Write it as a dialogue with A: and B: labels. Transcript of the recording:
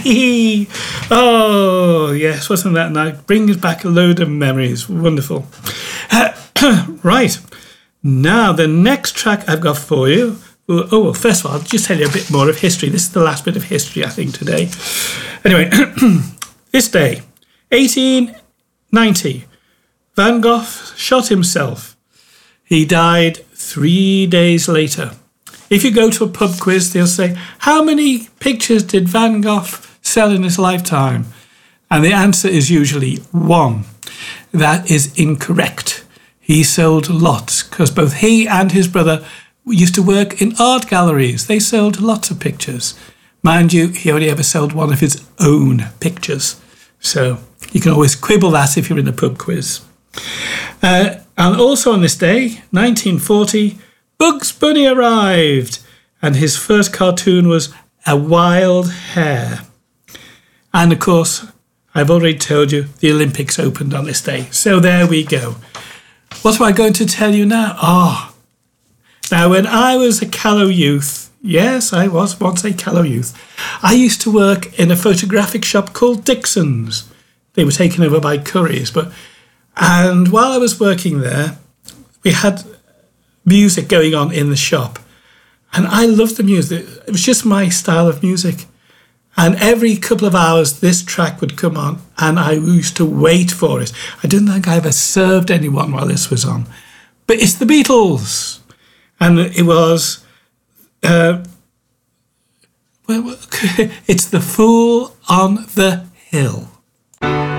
A: Oh, yes, wasn't that nice? Brings back a load of memories. Wonderful. Right. Now, the next track I've got for you. Oh, well, first of all, I'll just tell you a bit more of history. This is the last bit of history, I think, today. Anyway, this day, 1890, Van Gogh shot himself. He died 3 days later. If you go to a pub quiz, they'll say, how many pictures did Van Gogh sell in his lifetime? And the answer is usually 1. That is incorrect. He sold lots because both he and his brother used to work in art galleries. They sold lots of pictures. Mind you, he only ever sold one of his own pictures. So you can always quibble that if you're in a pub quiz. And also on this day, 1940, Bugs Bunny arrived. And his first cartoon was A Wild Hare. And of course, I've already told you the Olympics opened on this day. So there we go. What am I going to tell you now? Now, when I was a callow youth, yes, I was once a callow youth, I used to work in a photographic shop called Dixon's. They were taken over by Currys. And while I was working there, we had music going on in the shop. And I loved the music. It was just my style of music. And every couple of hours, this track would come on, and I used to wait for it. I didn't think I ever served anyone while this was on. But it's the Beatles. And it was, it's The Fool on the Hill.